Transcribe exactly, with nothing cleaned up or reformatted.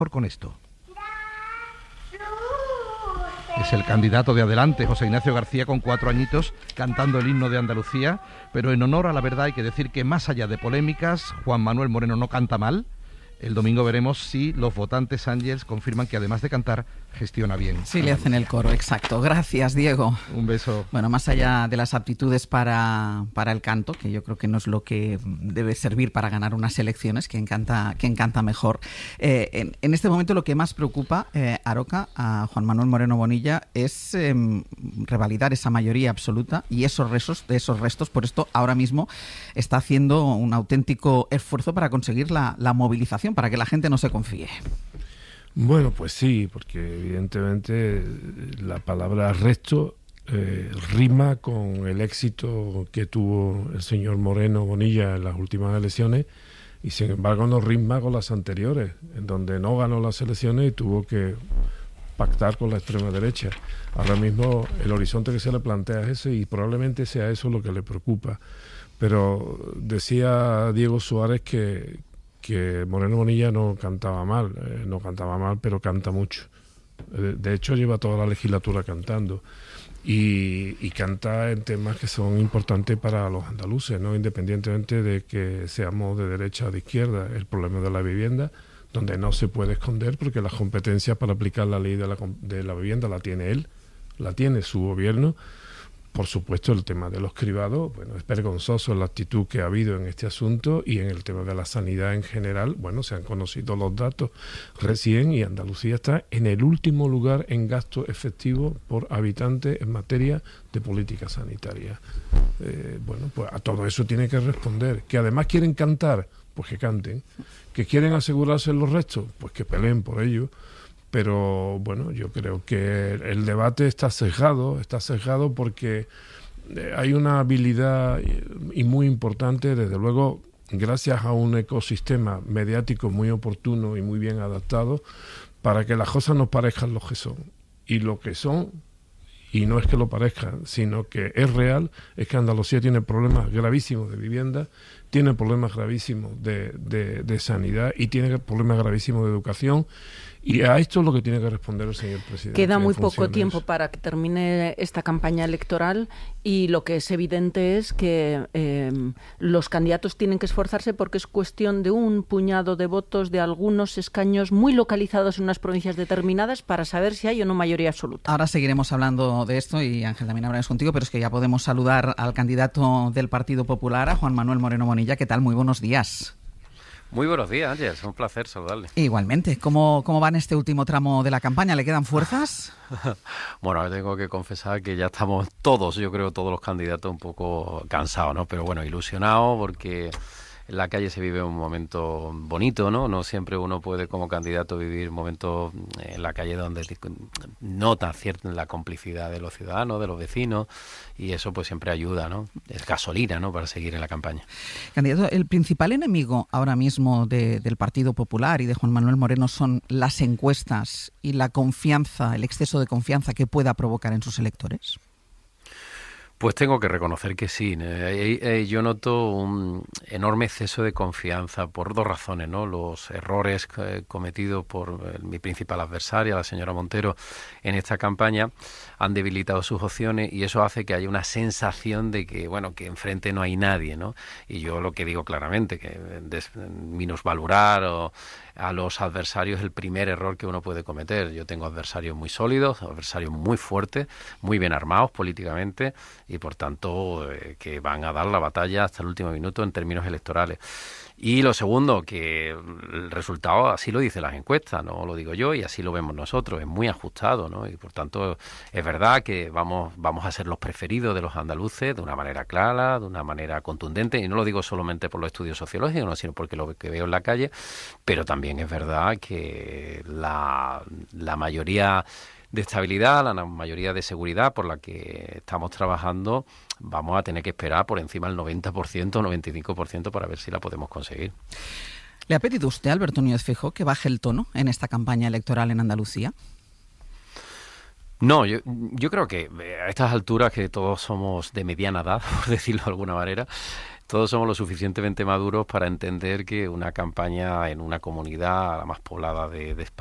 con esto. Es el candidato de Adelante, José Ignacio García, con cuatro añitos, cantando el himno de Andalucía, pero en honor a la verdad hay que decir que más allá de polémicas, Juan Manuel Moreno no canta mal. El domingo veremos si los votantes Ángels confirman que además de cantar, gestiona bien. Sí, le hacen el coro, exacto. Gracias, Diego. Un beso. Bueno, más allá de las aptitudes para, para el canto, que yo creo que no es lo que debe servir para ganar unas elecciones, quien canta, quien canta mejor. Eh, en, en este momento lo que más preocupa, eh, Aroca, a Juan Manuel Moreno Bonilla, es eh, revalidar esa mayoría absoluta y esos restos, esos restos. Por esto, ahora mismo está haciendo un auténtico esfuerzo para conseguir la, la movilización, para que la gente no se confíe. Bueno, pues sí, porque evidentemente la palabra resto eh, rima con el éxito que tuvo el señor Moreno Bonilla en las últimas elecciones y sin embargo no rima con las anteriores, en donde no ganó las elecciones y tuvo que pactar con la extrema derecha. Ahora mismo el horizonte que se le plantea es ese y probablemente sea eso lo que le preocupa. Pero decía Diego Suárez que que Moreno Bonilla no cantaba mal, eh, no cantaba mal, pero canta mucho. Eh, de hecho, lleva toda la legislatura cantando y, y canta en temas que son importantes para los andaluces, ¿no? Independientemente de que seamos de derecha o de izquierda. El problema de la vivienda, donde no se puede esconder porque las competencias para aplicar la ley de la, de la vivienda la tiene él, la tiene su gobierno. Por supuesto, el tema de los cribados, bueno, es vergonzoso la actitud que ha habido en este asunto y en el tema de la sanidad en general. Bueno, se han conocido los datos recién y Andalucía está en el último lugar en gasto efectivo por habitante en materia de política sanitaria. Eh, bueno, pues a todo eso tiene que responder. Que además quieren cantar, pues que canten. Que quieren asegurarse los restos, pues que peleen por ello. Pero bueno, yo creo que el debate está sesgado, está sesgado porque hay una habilidad y muy importante, desde luego, gracias a un ecosistema mediático muy oportuno y muy bien adaptado, para que las cosas no parezcan lo que son. Y lo que son, y no es que lo parezcan, sino que es real, es que Andalucía tiene problemas gravísimos de vivienda, tiene problemas gravísimos de, de, de sanidad y tiene problemas gravísimos de educación. Y a esto es lo que tiene que responder el señor presidente. Queda muy poco tiempo para que termine esta campaña electoral y lo que es evidente es que eh, los candidatos tienen que esforzarse porque es cuestión de un puñado de votos de algunos escaños muy localizados en unas provincias determinadas para saber si hay o no mayoría absoluta. Ahora seguiremos hablando de esto y Ángel también hablaremos contigo, pero es que ya podemos saludar al candidato del Partido Popular, a Juan Manuel Moreno Bonilla. ¿Qué tal? Muy buenos días. Muy buenos días, Ángel. Es un placer saludarle. Igualmente. ¿Cómo, cómo va en este último tramo de la campaña? ¿Le quedan fuerzas? Bueno, tengo que confesar que ya estamos todos, yo creo, todos los candidatos un poco cansados, ¿no? Pero bueno, ilusionados porque en la calle se vive un momento bonito, ¿no? No siempre uno puede como candidato vivir momentos en la calle donde nota cierta la complicidad de los ciudadanos, de los vecinos, y eso pues siempre ayuda, ¿no? Es gasolina, ¿no? Para seguir en la campaña. Candidato, el principal enemigo ahora mismo de, del Partido Popular y de Juan Manuel Moreno son las encuestas y la confianza, el exceso de confianza que pueda provocar en sus electores. Pues tengo que reconocer que sí. Eh, eh, yo noto un enorme exceso de confianza por dos razones, ¿no? Los errores eh, cometidos por eh, mi principal adversaria, la señora Montero, en esta campaña han debilitado sus opciones y eso hace que haya una sensación de que, bueno, que enfrente no hay nadie, ¿no? Y yo lo que digo claramente, que des, minusvalorar o a los adversarios es el primer error que uno puede cometer. Yo tengo adversarios muy sólidos, adversarios muy fuertes, muy bien armados políticamente y por tanto eh, que van a dar la batalla hasta el último minuto en términos electorales. Y lo segundo, que el resultado así lo dicen las encuestas, no lo digo yo y así lo vemos nosotros, es muy ajustado, ¿no? Y por tanto es verdad que vamos vamos a ser los preferidos de los andaluces de una manera clara, de una manera contundente, y no lo digo solamente por los estudios sociológicos, no, sino porque lo que veo en la calle, pero también es verdad que la, la mayoría de estabilidad, la mayoría de seguridad por la que estamos trabajando, vamos a tener que esperar por encima del noventa por ciento, noventa y cinco por ciento para ver si la podemos conseguir. ¿Le ha pedido usted a Alberto Núñez Feijóo que baje el tono en esta campaña electoral en Andalucía? No, yo, yo creo que a estas alturas que todos somos de mediana edad, por decirlo de alguna manera, todos somos lo suficientemente maduros para entender que una campaña en una comunidad, la más poblada de, de España,